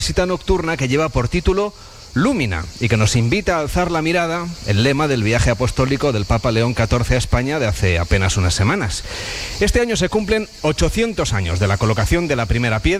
Visita nocturna que lleva por título Lumina y que nos invita a alzar la mirada, el lema del viaje apostólico del Papa León XIV a España de hace apenas unas semanas. Este año se cumplen 800 años de la colocación de la primera piedra